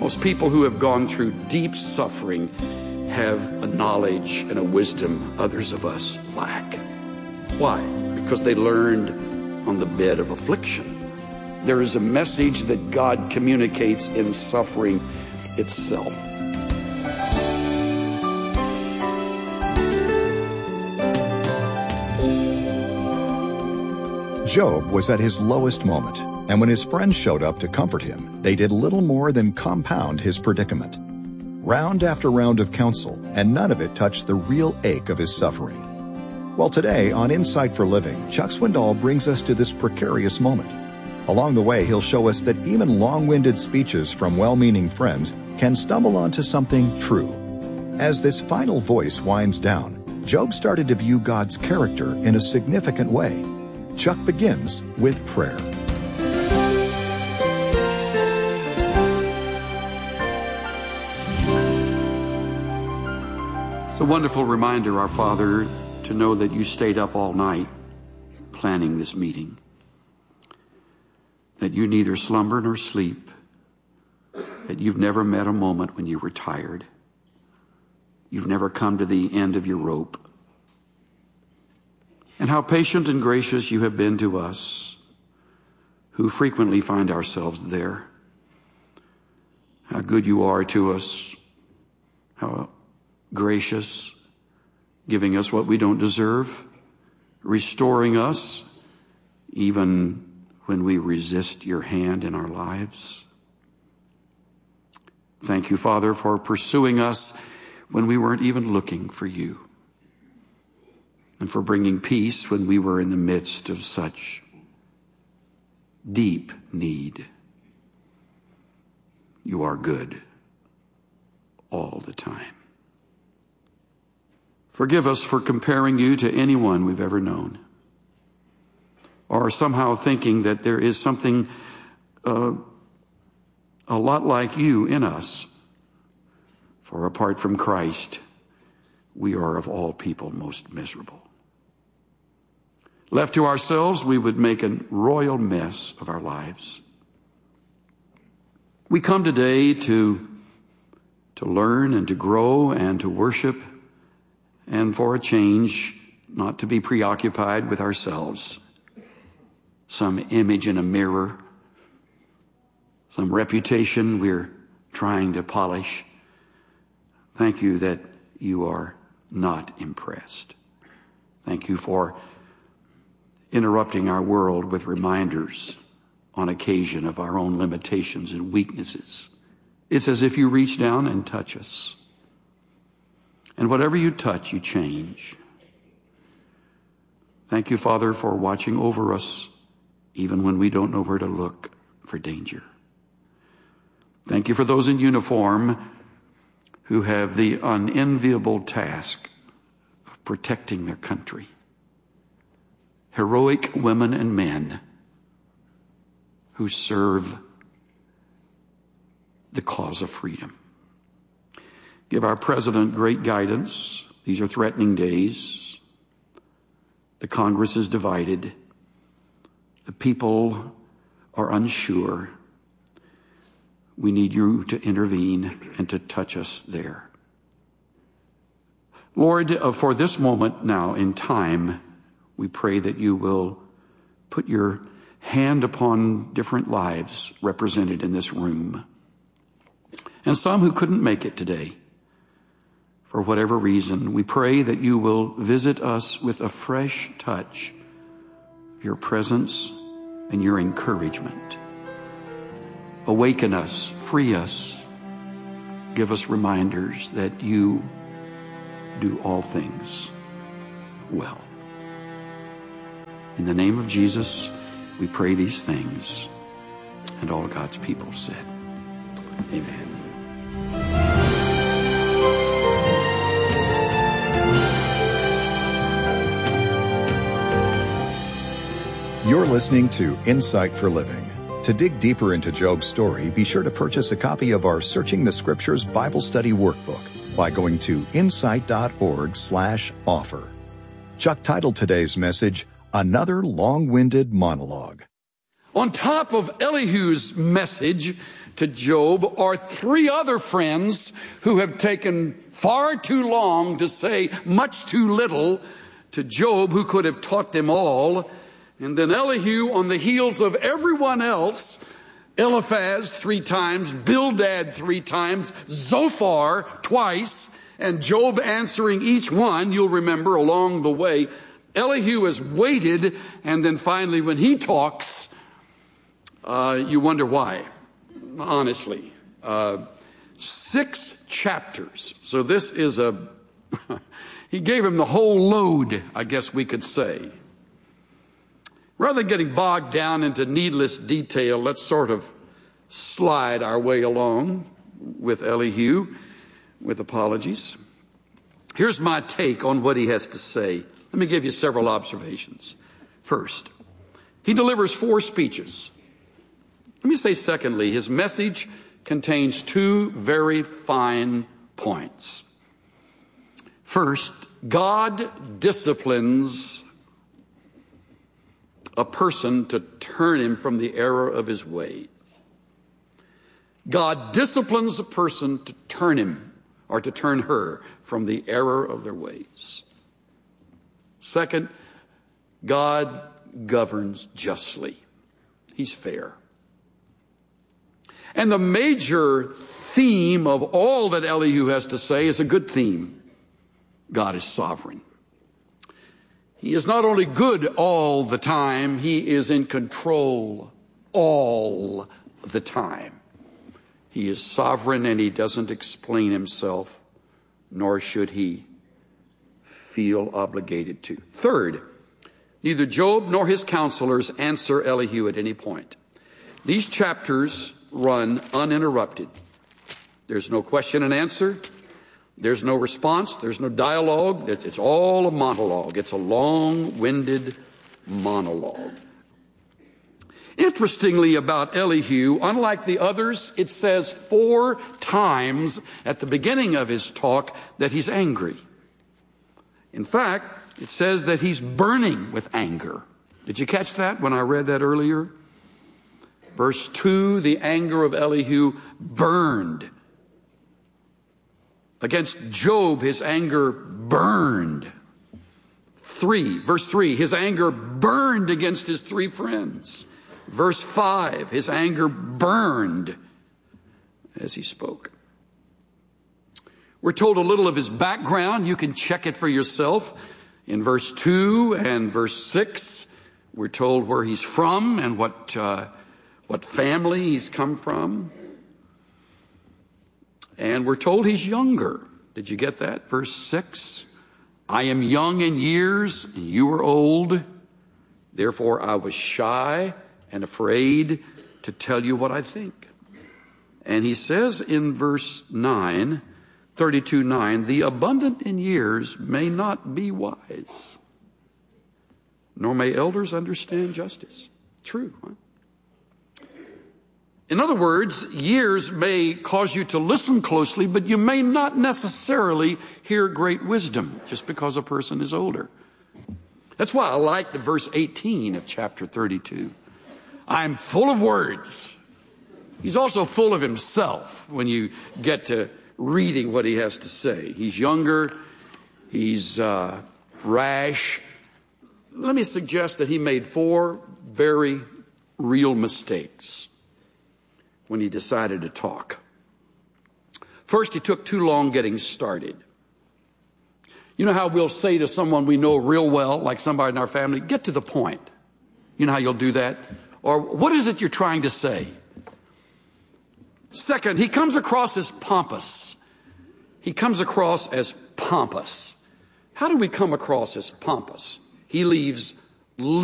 Most people who have gone through deep suffering have a knowledge and a wisdom others of us lack. Why? Because they learned on the bed of affliction. There is a message that God communicates in suffering itself. Job was at his lowest moment, and when his friends showed up to comfort him, they did little more than compound his predicament. Round after round of counsel, and none of it touched the real ache of his suffering. Well, today on Insight for Living, Chuck Swindoll brings us to this precarious moment. Along the way, he'll show us that even long-winded speeches from well-meaning friends can stumble onto something true. As this final voice winds down, Job started to view God's character in a significant way. Chuck begins with prayer. It's a wonderful reminder, our Father, to know that you stayed up all night planning this meeting, that you neither slumber nor sleep, that you've never met a moment when you were tired. You've never come to the end of your rope. And how patient and gracious you have been to us, who frequently find ourselves there. How good you are to us, how gracious, giving us what we don't deserve, restoring us even when we resist your hand in our lives. Thank you, Father, for pursuing us when we weren't even looking for you, and for bringing peace when we were in the midst of such deep need. You are good all the time. Forgive us for comparing you to anyone we've ever known, or somehow thinking that there is something a lot like you in us. For apart from Christ, we are of all people most miserable. Left to ourselves, we would make a royal mess of our lives. We come today to learn and to grow and to worship, and for a change, not to be preoccupied with ourselves, some image in a mirror, some reputation we're trying to polish. Thank you that you are not impressed. Thank you for interrupting our world with reminders on occasion of our own limitations and weaknesses. It's as if you reach down and touch us. And whatever you touch, you change. Thank you, Father, for watching over us even when we don't know where to look for danger. Thank you for those in uniform who have the unenviable task of protecting their country. Heroic women and men who serve the cause of freedom. Give our president great guidance. These are threatening days. The Congress is divided. The people are unsure. We need you to intervene and to touch us there. Lord, for this moment now in time, we pray that you will put your hand upon different lives represented in this room, and some who couldn't make it today for whatever reason. We pray that you will visit us with a fresh touch of your presence and your encouragement. Awaken us, free us, give us reminders that you do all things well. In the name of Jesus, we pray these things, and all God's people said, amen. You're listening to Insight for Living. To dig deeper into Job's story, be sure to purchase a copy of our Searching the Scriptures Bible Study Workbook by going to insight.org/offer. Chuck titled today's message, Another Long-Winded Monologue. On top of Elihu's message to Job are three other friends who have taken far too long to say much too little to Job, who could have taught them all. And then Elihu, on the heels of everyone else, Eliphaz 3 times, Bildad 3 times, Zophar twice, and Job answering each one, you'll remember, along the way. Elihu has waited, and then finally when he talks, you wonder why, honestly. 6 chapters. So this is he gave him the whole load, I guess we could say. Rather than getting bogged down into needless detail, let's sort of slide our way along with Elihu, with apologies. Here's my take on what he has to say. Let me give you several observations. First, he delivers 4 speeches. Let me say secondly, his message contains 2 very fine points. First, God disciplines a person to turn him from the error of his ways. God disciplines a person to turn him or to turn her from the error of their ways. Second, God governs justly. He's fair. And the major theme of all that Elihu has to say is a good theme. God is sovereign. He is not only good all the time, he is in control all the time. He is sovereign and he doesn't explain himself, nor should he feel obligated to. Third, neither Job nor his counselors answer Elihu at any point. These chapters run uninterrupted. There's no question and answer. There's no response. There's no dialogue. It's all a monologue. It's a long-winded monologue. Interestingly about Elihu, unlike the others, it says 4 times at the beginning of his talk that he's angry. In fact, it says that he's burning with anger. Did you catch that when I read that earlier? Verse 2, the anger of Elihu burned. Against Job, his anger burned. Verse 3, his anger burned against his 3 friends. Verse 5, his anger burned as he spoke. We're told a little of his background. You can check it for yourself. In verse 2 and verse 6, we're told where he's from and what family he's come from. And we're told he's younger. Did you get that? Verse 6, I am young in years, and you are old. Therefore I was shy and afraid to tell you what I think. And he says in verse 9, 32:9, the abundant in years may not be wise, nor may elders understand justice. True, huh? In other words, years may cause you to listen closely, but you may not necessarily hear great wisdom just because a person is older. That's why I like the verse 18 of chapter 32. I'm full of words. He's also full of himself when you get to reading what he has to say. He's younger. He's rash. Let me suggest that he made 4 very real mistakes when he decided to talk. First, he took too long getting started. You know how we'll say to someone we know real well, like somebody in our family, get to the point. You know how you'll do that? Or what is it you're trying to say? Second, he comes across as pompous. He comes across as pompous. How do we come across as pompous? He leaves